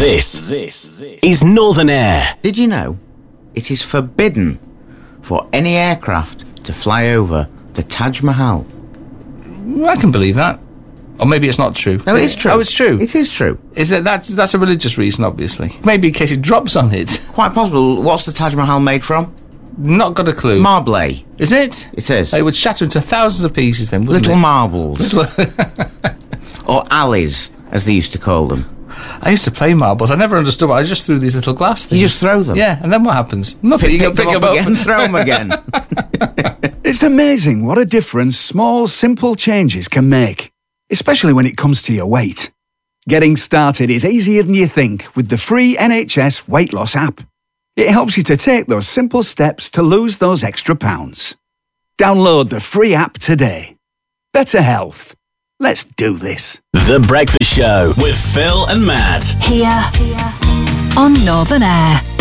This is Northern Air. Did you know it is forbidden for any aircraft to fly over the Taj Mahal? I can believe that. Or maybe it's not true. No, it is true. Oh, it's true. It is true. Is that's a religious reason, obviously. Maybe in case it drops on it. Quite possible. What's the Taj Mahal made from? Not got a clue. Marble. Is it? It is. It would shatter into thousands of pieces then, wouldn't Little it? marbles. Or alleys, as they used to call them. I used to play marbles. I never understood why. I just threw these little glass things. You just throw them? Yeah, and then what happens? Nothing. You can pick them up again and throw them again. It's amazing what a difference small, simple changes can make, especially when it comes to your weight. Getting started is easier than you think with the free NHS Weight Loss app. It helps you to take those simple steps to lose those extra pounds. Download the free app today. Better health. Let's do this. The Breakfast Show with Phil and Matt. Here on Northern Air.